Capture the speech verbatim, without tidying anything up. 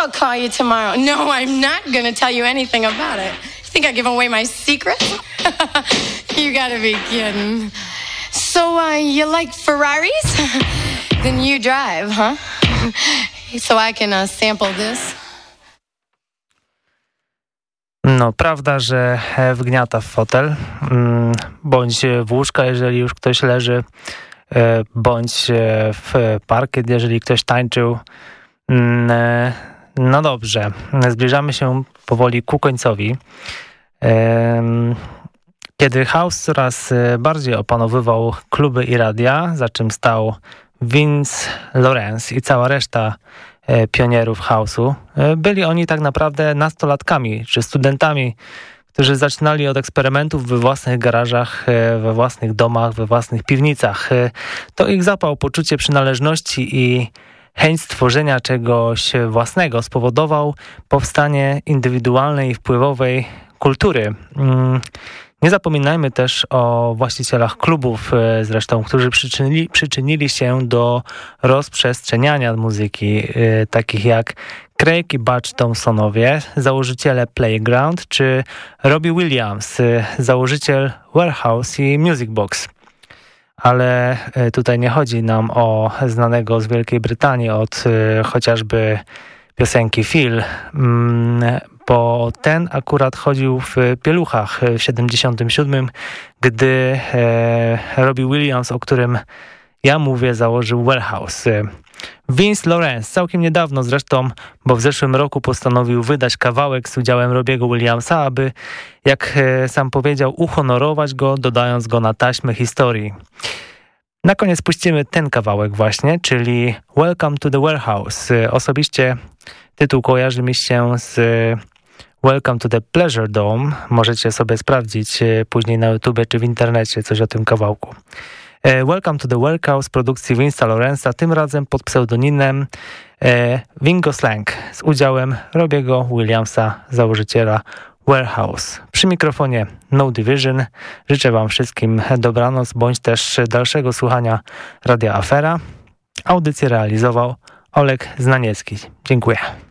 I'll call you tomorrow. No, I'm not going to tell you anything about it. You think I give away my secret? You gotta be kidding. So, uh, you like Ferraris? Then you drive, huh? So I can uh, sample this. No, prawda, że wgniata w fotel, bądź w łóżka, jeżeli już ktoś leży, bądź w parkiet, jeżeli ktoś tańczył. No dobrze, zbliżamy się powoli ku końcowi. Kiedy house coraz bardziej opanowywał kluby i radia, za czym stał Vince Lawrence i cała reszta pionierów house'u, byli oni tak naprawdę nastolatkami czy studentami, którzy zaczynali od eksperymentów we własnych garażach, we własnych domach, we własnych piwnicach. To ich zapał, poczucie przynależności i chęć stworzenia czegoś własnego spowodował powstanie indywidualnej i wpływowej kultury. Nie zapominajmy też o właścicielach klubów zresztą, którzy przyczynili, przyczynili się do rozprzestrzeniania muzyki, takich jak Craig i Butch Thompsonowie, założyciele Playground, czy Robbie Williams, założyciel Warehouse i Music Box. Ale tutaj nie chodzi nam o znanego z Wielkiej Brytanii od chociażby piosenki Phil, bo ten akurat chodził w pieluchach w siedemdziesiątym siódmym, gdy Robbie Williams, o którym ja mówię, założył Warehouse. Vince Lawrence całkiem niedawno zresztą, bo w zeszłym roku postanowił wydać kawałek z udziałem Robbiego Williamsa, aby, jak sam powiedział, uhonorować go, dodając go na taśmę historii. Na koniec puścimy ten kawałek właśnie, czyli Welcome to the Warehouse. Osobiście tytuł kojarzy mi się z Welcome to the Pleasure Dome. Możecie sobie sprawdzić później na YouTubie czy w internecie coś o tym kawałku. Welcome to the Warehouse produkcji Vince'a Lawrence'a, tym razem pod pseudonimem Wingo Slang z udziałem Robbiego Williamsa, założyciela Warehouse. Przy mikrofonie No Division. Życzę wam wszystkim dobranoc, bądź też dalszego słuchania Radia Afera. Audycję realizował Oleg Znaniecki. Dziękuję.